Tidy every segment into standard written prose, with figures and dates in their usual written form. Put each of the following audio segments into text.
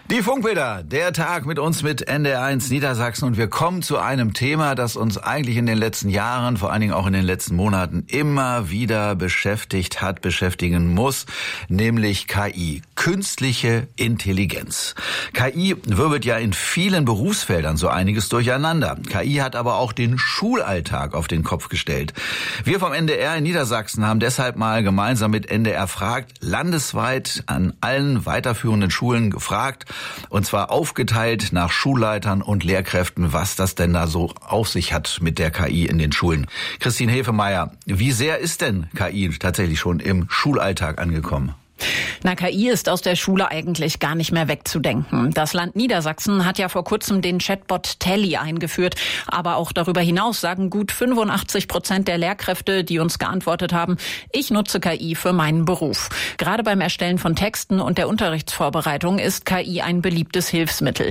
Die Funkbilder, der Tag mit uns mit NDR1 Niedersachsen, und wir kommen zu einem Thema, das uns eigentlich in den letzten Jahren, vor allen Dingen auch in den letzten Monaten immer wieder beschäftigt hat, beschäftigen muss, nämlich KI, künstliche Intelligenz. KI wirbelt ja in vielen Berufsfeldern so einiges durcheinander. KI hat aber auch den Schulalltag auf den Kopf gestellt. Wir vom NDR in Niedersachsen haben deshalb mal gemeinsam mit NDR fragt, landesweit an allen weiterführenden Schulen gefragt, und zwar aufgeteilt nach Schulleitern und Lehrkräften, was das denn da so auf sich hat mit der KI in den Schulen. Christine Hefemeyer, wie sehr ist denn KI tatsächlich schon im Schulalltag angekommen? KI ist aus der Schule eigentlich gar nicht mehr wegzudenken. Das Land Niedersachsen hat ja vor kurzem den Chatbot Telly eingeführt. Aber auch darüber hinaus sagen gut 85% der Lehrkräfte, die uns geantwortet haben, ich nutze KI für meinen Beruf. Gerade beim Erstellen von Texten und der Unterrichtsvorbereitung ist KI ein beliebtes Hilfsmittel.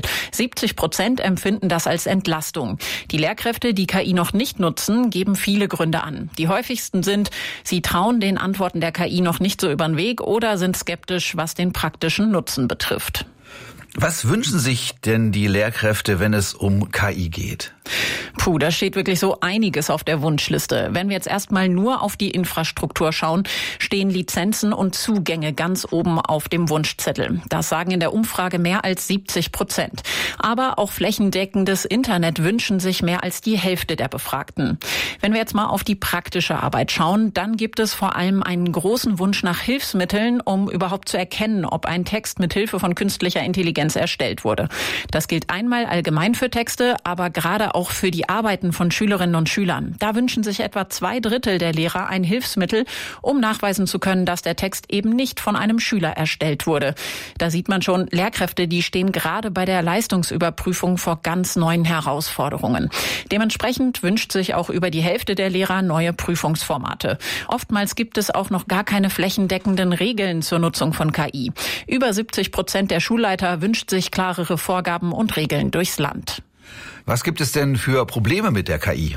70% empfinden das als Entlastung. Die Lehrkräfte, die KI noch nicht nutzen, geben viele Gründe an. Die häufigsten sind, sie trauen den Antworten der KI noch nicht so über den Weg oder sind skeptisch, was den praktischen Nutzen betrifft. Was wünschen sich denn die Lehrkräfte, wenn es um KI geht? Da steht wirklich so einiges auf der Wunschliste. Wenn wir jetzt erstmal nur auf die Infrastruktur schauen, stehen Lizenzen und Zugänge ganz oben auf dem Wunschzettel. Das sagen in der Umfrage mehr als 70%. Aber auch flächendeckendes Internet wünschen sich mehr als die Hälfte der Befragten. Wenn wir jetzt mal auf die praktische Arbeit schauen, dann gibt es vor allem einen großen Wunsch nach Hilfsmitteln, um überhaupt zu erkennen, ob ein Text mit Hilfe von künstlicher Intelligenz erstellt wurde. Das gilt einmal allgemein für Texte, aber gerade auch für die Arbeiten von Schülerinnen und Schülern. Da wünschen sich etwa 2/3 der Lehrer ein Hilfsmittel, um nachweisen zu können, dass der Text eben nicht von einem Schüler erstellt wurde. Da sieht man schon, Lehrkräfte, die stehen gerade bei der Leistungsüberprüfung vor ganz neuen Herausforderungen. Dementsprechend wünscht sich auch über die Hälfte der Lehrer neue Prüfungsformate. Oftmals gibt es auch noch gar keine flächendeckenden Regeln zur Nutzung von KI. Über 70% der Schulleiter wünscht sich klarere Vorgaben und Regeln durchs Land. Was gibt es denn für Probleme mit der KI?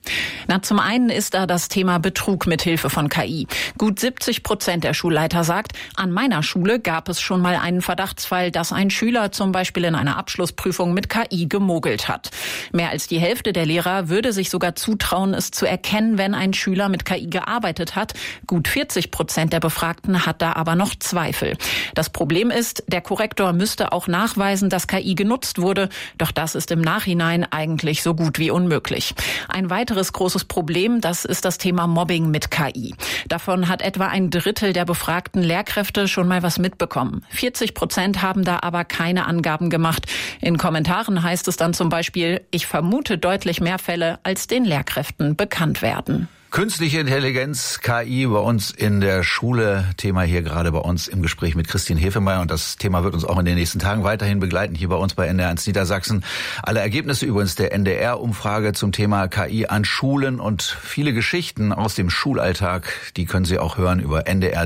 Zum einen ist da das Thema Betrug mit Hilfe von KI. Gut 70% der Schulleiter sagt, an meiner Schule gab es schon mal einen Verdachtsfall, dass ein Schüler zum Beispiel in einer Abschlussprüfung mit KI gemogelt hat. Mehr als die Hälfte der Lehrer würde sich sogar zutrauen, es zu erkennen, wenn ein Schüler mit KI gearbeitet hat. Gut 40% der Befragten hat da aber noch Zweifel. Das Problem ist, der Korrektor müsste auch nachweisen, dass KI genutzt wurde. Doch das ist im Nachhinein eigentlich so gut wie unmöglich. Ein weiteres großes Problem, das ist das Thema Mobbing mit KI. Davon hat etwa 1/3 der befragten Lehrkräfte schon mal was mitbekommen. 40% haben da aber keine Angaben gemacht. In Kommentaren heißt es dann zum Beispiel, ich vermute deutlich mehr Fälle, als den Lehrkräften bekannt werden. Künstliche Intelligenz, KI bei uns in der Schule, Thema hier gerade bei uns im Gespräch mit Christine Hefemeyer, und das Thema wird uns auch in den nächsten Tagen weiterhin begleiten, hier bei uns bei NDR1 Niedersachsen. Alle Ergebnisse übrigens der NDR-Umfrage zum Thema KI an Schulen und viele Geschichten aus dem Schulalltag, die können Sie auch hören über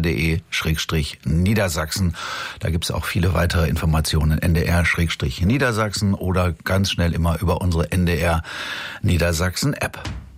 ndr.de/Niedersachsen. Da gibt es auch viele weitere Informationen, ndr/Niedersachsen oder ganz schnell immer über unsere NDR Niedersachsen-App.